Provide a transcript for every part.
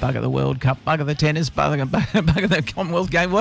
bugger the World Cup, bugger the tennis, bugger the Commonwealth Game.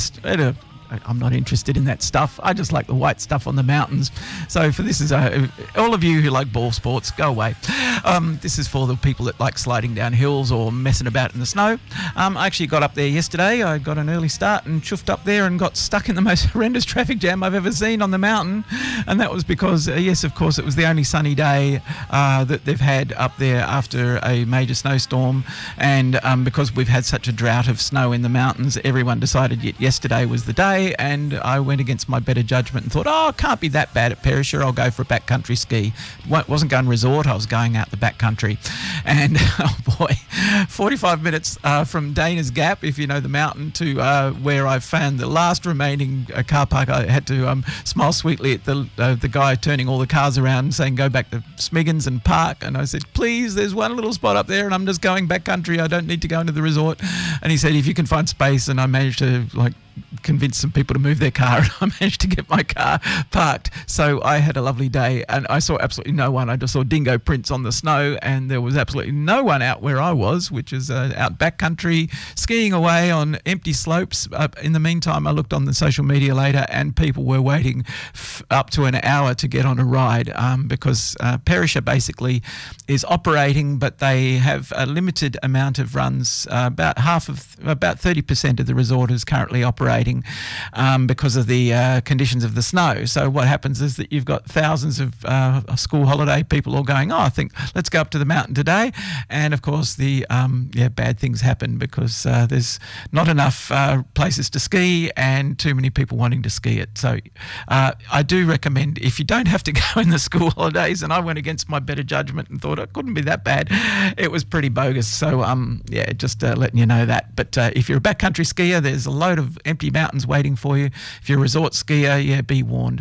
I'm not interested in that stuff. I just like the white stuff on the mountains. So for this is all of you who like ball sports, go away. This is for the people that like sliding down hills or messing about in the snow. I actually got up there yesterday. I got an early start and chuffed up there and got stuck in the most horrendous traffic jam I've ever seen on the mountain. And that was because, yes, of course, it was the only sunny day that they've had up there after a major snowstorm. And because we've had such a drought of snow in the mountains, everyone decided yesterday was the day. And I went against my better judgment and thought, it can't be that bad at Perisher. I'll go for a backcountry ski. Wasn't going resort. I was going out the backcountry. And, 45 minutes from Dana's Gap, if you know the mountain, to where I found the last remaining car park. I had to smile sweetly at the guy turning all the cars around and saying, go back to Smiggins and park. And I said, please, there's one little spot up there and I'm just going backcountry. I don't need to go into the resort. And he said, if you can find space. And I managed to convince some people to move their car, and I managed to get my car parked. So I had a lovely day, and I saw absolutely no one. I just saw dingo prints on the snow, and there was absolutely no one out where I was, which is out backcountry, skiing away on empty slopes. In the meantime, I looked on the social media later, and people were waiting up to an hour to get on a ride because Perisher basically is operating, but they have a limited amount of runs. About 30% of the resort is currently operating because of the conditions of the snow. So what happens is that you've got thousands of school holiday people all going, I think let's go up to the mountain today. And of course the bad things happen because there's not enough places to ski and too many people wanting to ski it. So I do recommend, if you don't have to go in the school holidays, and I went against my better judgment and thought it couldn't be that bad. It was pretty bogus. So just letting you know that. But if you're a backcountry skier, there's a load of empty mountains waiting for you. If you're a resort skier, be warned.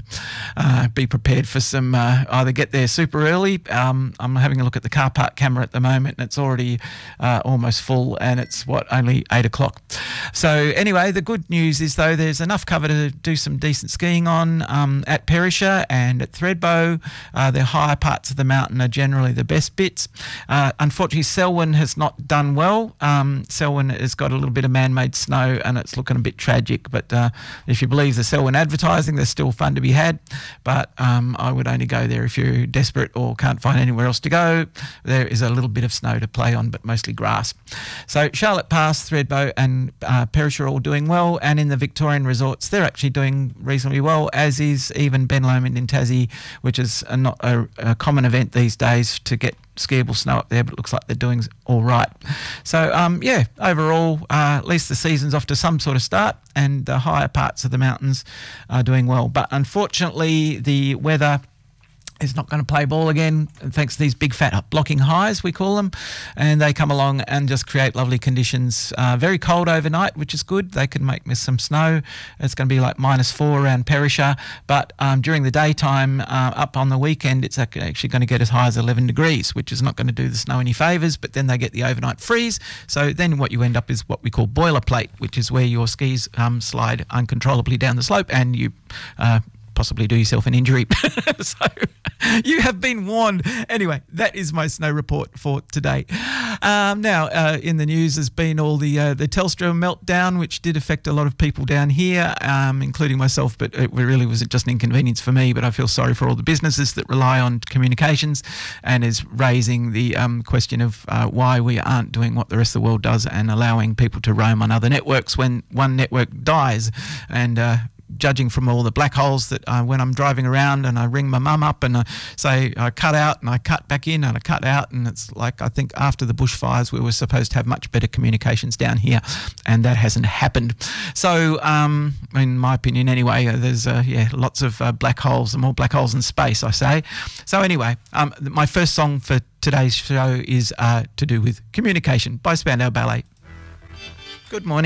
Be prepared for some, either get there super early. I'm having a look at the car park camera at the moment, and it's already almost full, and it's only 8 o'clock. So anyway, the good news is though there's enough cover to do some decent skiing on at Perisher and at Thredbo. The higher parts of the mountain are generally the best bits. Unfortunately, Selwyn has not done well. Selwyn has got a little bit of man-made snow, and it's looking a bit tragic, but if you believe the Selwyn advertising, there's still fun to be had. But I would only go there if you're desperate or can't find anywhere else to go. There is a little bit of snow to play on, but mostly grass. So Charlotte Pass, Thredbo and Perisher are all doing well, and in the Victorian resorts they're actually doing reasonably well, as is even Ben Lomond in Tassie, which is not a common event these days to get skiable snow up there, but it looks like they're doing all right. So overall, at least the season's off to some sort of start, and the higher parts of the mountains are doing well. But unfortunately, the weather is not going to play ball again, thanks to these big fat blocking highs, we call them, and they come along and just create lovely conditions. Very cold overnight, which is good. They can make some snow. It's going to be like -4 around Perisher, but during the daytime, up on the weekend, it's actually going to get as high as 11 degrees, which is not going to do the snow any favours, but then they get the overnight freeze. So then what you end up is what we call boilerplate, which is where your skis slide uncontrollably down the slope, and you possibly do yourself an injury. So you have been warned. Anyway, that is my snow report for today. Now, in the news has been all the Telstra meltdown, which did affect a lot of people down here, including myself, but it really was just an inconvenience for me. But I feel sorry for all the businesses that rely on communications, and is raising the question of why we aren't doing what the rest of the world does and allowing people to roam on other networks when one network dies. And judging from all the black holes that when I'm driving around and I ring my mum up and I say I cut out and I cut back in and I cut out, and it's like, I think after the bushfires we were supposed to have much better communications down here, and that hasn't happened. So in my opinion anyway, there's lots of black holes, and more black holes in space, I say. So anyway, my first song for today's show is to do with communication by Spandau Ballet. Good morning.